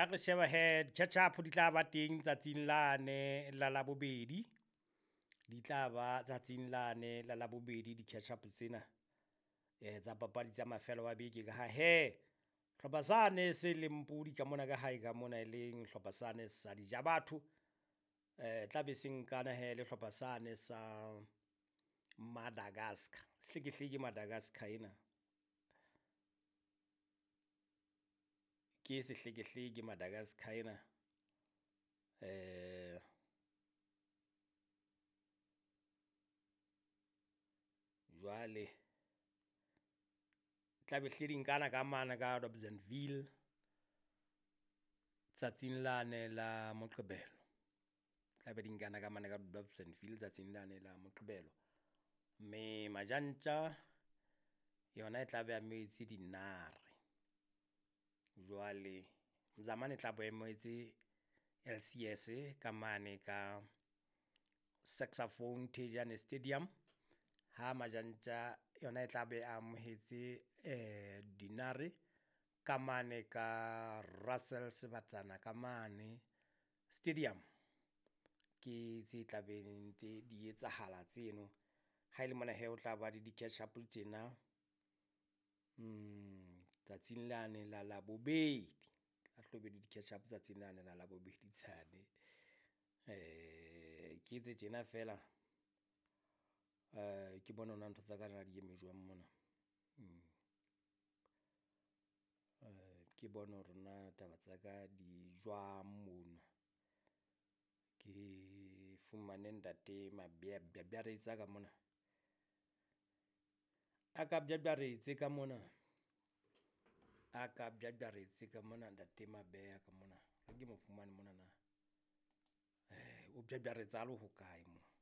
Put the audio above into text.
ya re sheba he catch-up di tla ba teng tsatsing lane la Labobedi. Di tla ba tsatsing lane la Labobedi di-catch-up tsena. Tsa papadi tsa mafelo wa beke ka ha he. Hlopha sane se leng pudi ka mona ka hae ka mona e leng hlopha sane sa di ja batho. Tla be se nkana he le hlopha sane sa Madagascar. Hleke Madagascar ena. Ke se hleke Madagascar ena. Jwale tla be hle dinkana ka mana ka Dobsonville tsatsing lane la Moqebelo. Tla be dinkana ka mana ka Dobsonville tsatsing lane la Moqebelo. Mme Majantja yona e tla be amoetse Dinare. Jwale Mzamani tla be amoetse LCS ka mane ka Saxophone Tejane Stadium. Ha Majantja yona e tla be amohetse Dinare ka mane ka Russell Sebatsana ka mane stadium. Ke tse tla be ntse di etsahala tseno. Ha ile mona he o tla ba di catch-up tjena. Tsatsing lane la Labobedi. La hlobedi di catch-up tsatsing lane la Labobedi tshane. Ke tse tjena fela. Ke bona hona ntho tsa ka rena di eme jwang mona. Ke bona hore na taba tsa ka di jwang mona. Ke fumane ntate Mabjabjaretse ka mona. Aka Bjabjaretse ka mona. Aka Bjabjaretse ka mona ntate Mabeya ka mona. Ha ke mo fumane mona na. O Bjabjaretsa a le ho kae mo?